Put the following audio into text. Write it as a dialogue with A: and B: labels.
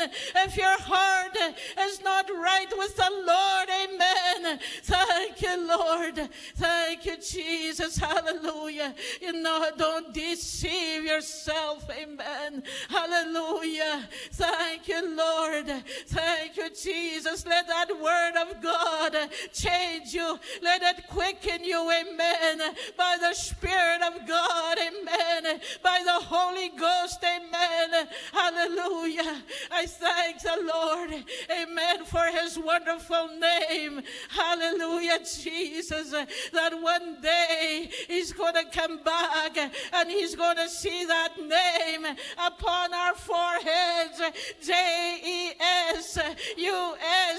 A: amen. If your heart is not right with the Lord, amen. Thank you, Lord. Thank you, Jesus. Hallelujah. Don't deceive yourself, amen. Hallelujah. Thank you, Lord. Thank you, Jesus. Let that word of God change you. Let it quicken you, amen. By the Spirit of God, amen. By the Holy Ghost, amen. Hallelujah. I thank the Lord, amen, for his wonderful name. Hallelujah, Jesus. That one day he's going to come back and he's going to see that name upon our foreheads. Jesus's